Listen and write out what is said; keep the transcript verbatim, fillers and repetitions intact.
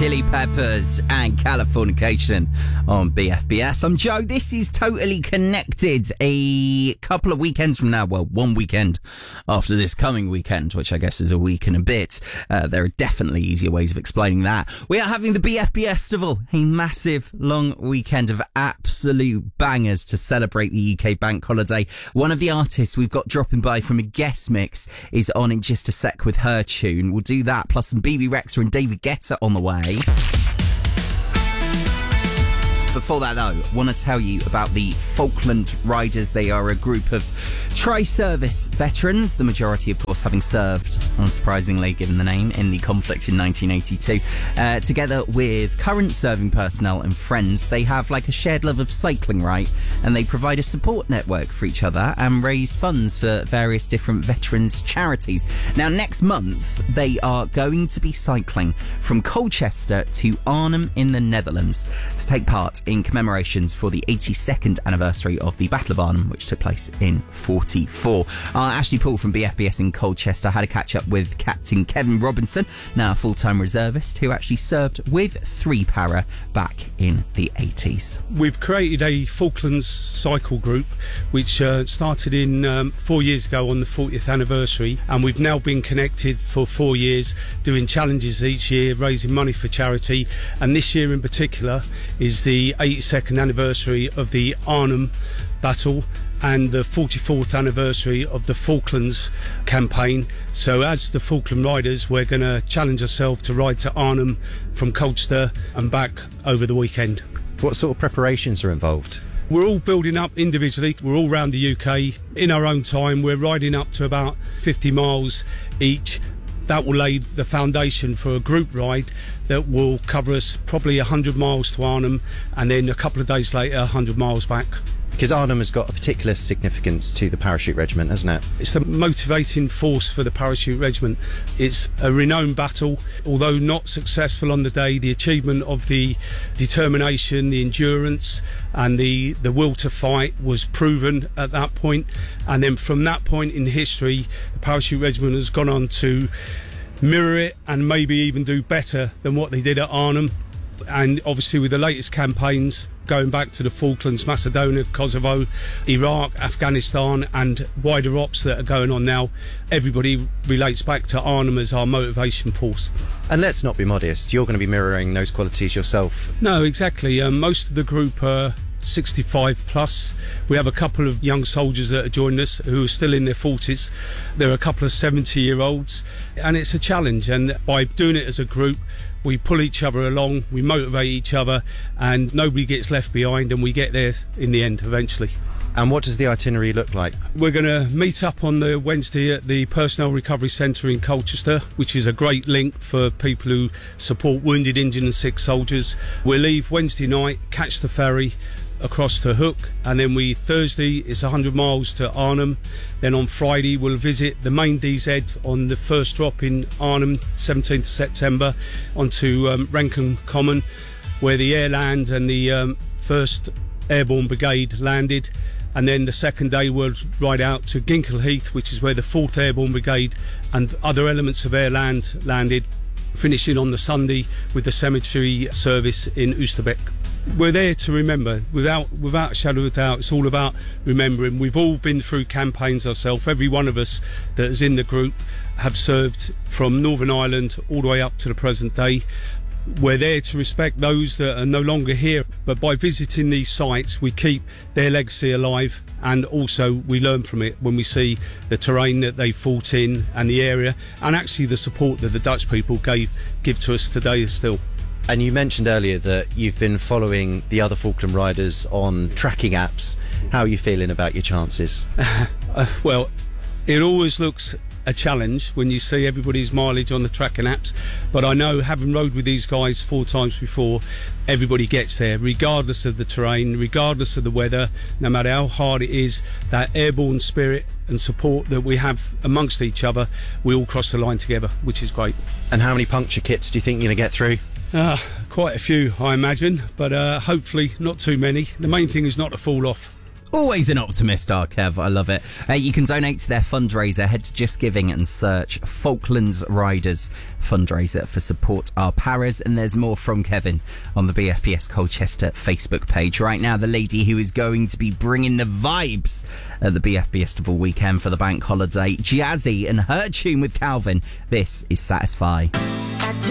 Chili Peppers and Californication on B F B S. I'm Joe. This is Totally Connected. A couple of weekends from now, well, one weekend after this coming weekend, which I guess is a week and a bit. Uh, there are definitely easier ways of explaining that. We are having the B F B S Festival, a massive long weekend of absolute bangers to celebrate the U K bank holiday. One of the artists we've got dropping by from a guest mix is on in just a sec with her tune. We'll do that, plus some B B Rexha and David Guetta on the way. Before that, though, I want to tell you about the Falkland Riders. They are a group of tri-service veterans, the majority, of course, having served, unsurprisingly, given the name, in the conflict in nineteen eighty-two. Uh, together with current serving personnel and friends, they have like a shared love of cycling, right? And they provide a support network for each other and raise funds for various different veterans' charities. Now, next month, they are going to be cycling from Colchester to Arnhem in the Netherlands to take part in commemorations for the eighty-second anniversary of the Battle of Arnhem, which took place in forty-four. Uh, Ashley Paul from B F B S in Colchester had a catch up with Captain Kevin Robinson, now a full-time reservist, who actually served with three para back in the eighties. We've created a Falklands cycle group, which uh, started in um, four years ago on the fortieth anniversary, and we've now been connected for four years, doing challenges each year, raising money for charity, and this year in particular is the eighty-second anniversary of the Arnhem battle and the forty-fourth anniversary of the Falklands campaign. So as the Falkland Riders, we're going to challenge ourselves to ride to Arnhem from Colchester and back over the weekend. What sort of preparations are involved? We're all building up individually. We're all around the U K. In our own time, we're riding up to about fifty miles each. That will lay the foundation for a group ride that will cover us probably one hundred miles to Arnhem, and then a couple of days later one hundred miles back. Because Arnhem has got a particular significance to the Parachute Regiment, hasn't it? It's the motivating force for the Parachute Regiment. It's a renowned battle. Although not successful on the day, the achievement of the determination, the endurance and the, the will to fight was proven at that point. And then from that point in history, the Parachute Regiment has gone on to mirror it and maybe even do better than what they did at Arnhem. And obviously with the latest campaigns going back to the Falklands, Macedonia, Kosovo, Iraq, Afghanistan and wider ops that are going on now, everybody relates back to Arnhem as our motivation force. And let's not be modest, you're going to be mirroring those qualities yourself. No, exactly. Um, most of the group are sixty-five plus. We have a couple of young soldiers that are joining us who are still in their forties. There are a couple of seventy year olds, and it's a challenge, and by doing it as a group we pull each other along, we motivate each other, and nobody gets left behind, and we get there in the end eventually. And what does the itinerary look like? We're going to meet up on the Wednesday at the Personnel Recovery Centre in Colchester, which is a great link for people who support wounded, injured and sick soldiers. We'll leave Wednesday night, catch the ferry across to Hook, and then we Thursday it's one hundred miles to Arnhem. Then on Friday we'll visit the main D Z on the first drop in Arnhem, seventeenth of September, onto um, Renton Common, where the Air Land and the um, first Airborne Brigade landed. And then the second day we'll ride out to Ginkle Heath, which is where the fourth Airborne Brigade and other elements of Air Land landed, finishing on the Sunday with the cemetery service in Oosterbeek. We're there to remember, without without a shadow of a doubt. It's all about remembering. We've all been through campaigns ourselves. Every one of us that is in the group have served from Northern Ireland all the way up to the present day. We're there to respect those that are no longer here, but by visiting these sites we keep their legacy alive, and also we learn from it when we see the terrain that they fought in and the area, and actually the support that the Dutch people gave give to us today still. And you mentioned earlier that you've been following the other Falkland Riders on tracking apps. How are you feeling about your chances? uh, well, it always looks a challenge when you see everybody's mileage on the tracking apps, but I know, having rode with these guys four times before, everybody gets there regardless of the terrain, regardless of the weather, no matter how hard it is. That airborne spirit and support that we have amongst each other, we all cross the line together, which is great. And how many puncture kits do you think you're going to get through? Uh, quite a few, I imagine, but uh, hopefully not too many. The main thing is not to fall off. Always an optimist, our Kev. I love it. Uh, you can donate to their fundraiser. Head to Just Giving and search Falklands Riders fundraiser for Support Our Paras. And there's more from Kevin on the B F B S Colchester Facebook page. Right now, the lady who is going to be bringing the vibes at the B F B Festival weekend for the bank holiday, Jazzy, and her tune with Calvin. This is Satisfy.